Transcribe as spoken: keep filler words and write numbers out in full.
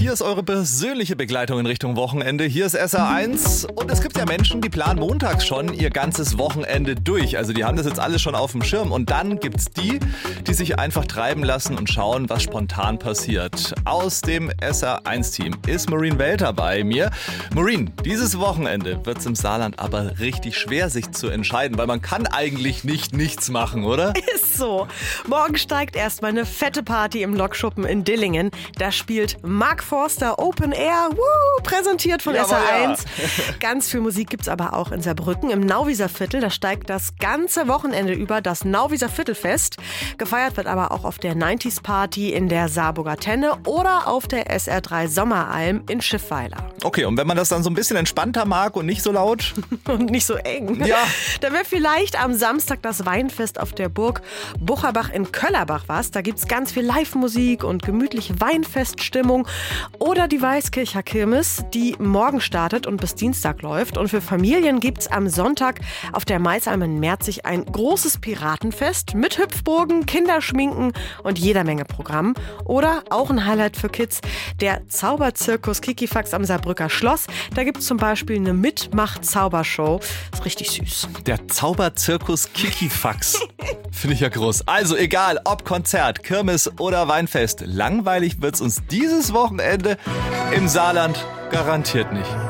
Hier ist eure persönliche Begleitung in Richtung Wochenende. Hier ist S R eins und es gibt ja Menschen, die planen montags schon ihr ganzes Wochenende durch. Also die haben das jetzt alles schon auf dem Schirm. Und dann gibt's die, die sich einfach treiben lassen und schauen, was spontan passiert. Aus dem S R eins Team ist Maureen Welter bei mir. Maureen, dieses Wochenende wird's im Saarland aber richtig schwer, sich zu entscheiden, weil man kann eigentlich nicht nichts machen, oder? Ist so. Morgen steigt erstmal eine fette Party im Lokschuppen in Dillingen. Da spielt Mark Forster Open Air, woo, präsentiert von Ja, S R eins. ja. Ganz viel Musik gibt's aber auch in Saarbrücken im Nauwieser Viertel. Da steigt das ganze Wochenende über das Nauwieser Viertelfest. Gefeiert wird aber auch auf der neunziger Party in der Saarburger Tenne oder auf der S R drei Sommeralm in Schiffweiler. Okay, und wenn man das dann so ein bisschen entspannter mag und nicht so laut? Und nicht so eng. Ja. Da wäre vielleicht am Samstag das Weinfest auf der Burg Bucherbach in Köllerbach was. Da gibt's ganz viel Live-Musik und gemütliche Weinfeststimmung. Oder die Weißkircher Kirmes, die morgen startet und bis Dienstag läuft. Und für Familien gibt's am Sonntag auf der Maisalm in Merzig ein großes Piratenfest mit Hüpfburgen, Kinderschminken und jeder Menge Programm. Oder auch ein Highlight für Kids, der Zauberzirkus Kikifax am Saarbrücker Schloss. Da gibt's zum Beispiel eine Mitmach-Zaubershow. Ist richtig süß. Der Zauberzirkus Kikifax. Finde ich ja groß. Also egal, ob Konzert, Kirmes oder Weinfest, langweilig wird's uns dieses Wochenende im Saarland garantiert nicht.